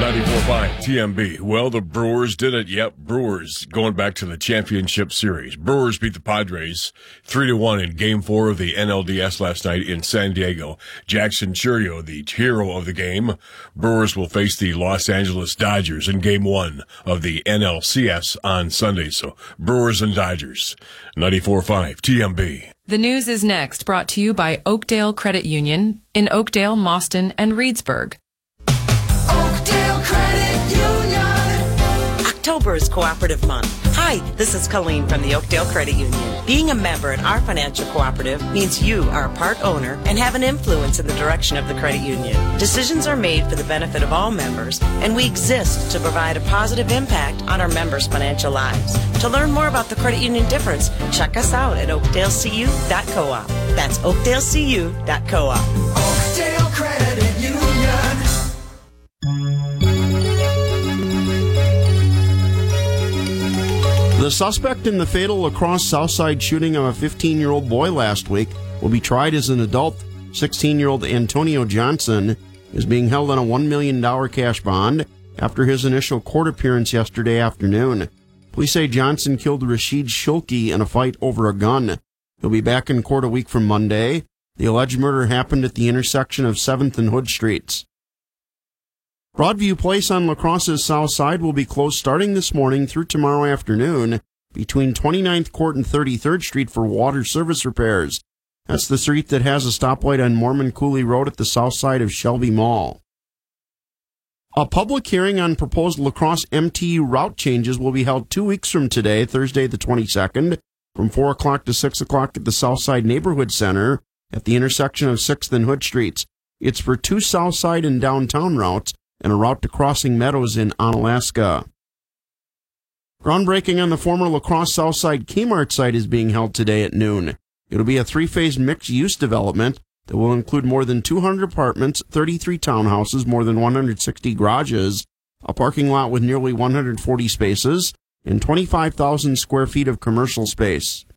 94.5 TMB. Well, the Brewers did it. Yep, Brewers going back to the championship series. Brewers beat the Padres 3-1 in Game 4 of the NLDS last night in San Diego. Jackson Chourio, the hero of the game. Brewers will face the Los Angeles Dodgers in Game 1 of the NLCS on Sunday. So, Brewers and Dodgers. 94.5 TMB. The news is next, brought to you by Oakdale Credit Union in Oakdale, Mauston, and Reedsburg. Oakdale Credit Union. October is Cooperative Month. Hi, this is Colleen from the Oakdale Credit Union. Being a member in our financial cooperative means you are a part owner and have an influence in the direction of the credit union. Decisions are made for the benefit of all members, and we exist to provide a positive impact on our members' financial lives. To learn more about the credit union difference, check us out at oakdalecu.coop. That's oakdalecu.coop. Oakdale Credit Union. The suspect in the fatal La Crosse Southside shooting of a 15-year-old boy last week will be tried as an adult. 16-year-old Antonio Johnson is being held on a $1 million cash bond after his initial court appearance yesterday afternoon. Police say Johnson killed Rashid Shulki in a fight over a gun. He'll be back in court a week from Monday. The alleged murder happened at the intersection of 7th and Hood Streets. Broadview Place on La Crosse's south side will be closed starting this morning through tomorrow afternoon between 29th Court and 33rd Street for water service repairs. That's the street that has a stoplight on Mormon Cooley Road at the south side of Shelby Mall. A public hearing on proposed La Crosse MTU route changes will be held 2 weeks from today, Thursday the 22nd, from 4 o'clock to 6 o'clock at the Southside Neighborhood Center at the intersection of 6th and Hood Streets. It's for 2 Southside and downtown routes and a route to Crossing Meadows in Onalaska. Groundbreaking on the former La Crosse Southside Kmart site is being held today at noon. It'll be a 3-phase mixed-use development that will include more than 200 apartments, 33 townhouses, more than 160 garages, a parking lot with nearly 140 spaces, and 25,000 square feet of commercial space.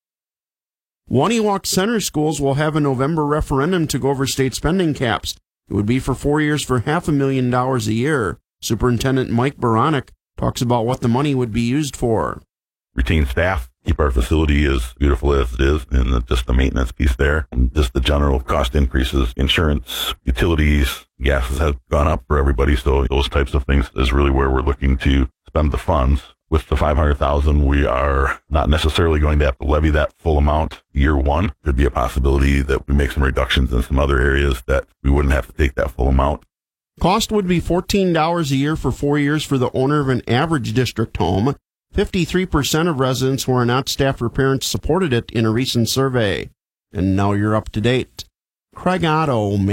Waniwak Center Schools will have a November referendum to go over state spending caps. It would be for 4 years for $500,000 a year. Superintendent Mike Baranek talks about what the money would be used for. Retain staff, keep our facility as beautiful as it is, and just the maintenance piece there, and just the general cost increases, insurance, utilities, gases have gone up for everybody, so those types of things is really where we're looking to spend the funds. With the $500,000, we are not necessarily going to have to levy that full amount year one. Could be a possibility that we make some reductions in some other areas that we wouldn't have to take that full amount. Cost would be $14 a year for 4 years for the owner of an average district home. 53% of residents who are not staffed or parents supported it in a recent survey. And now you're up to date. Craig Otto.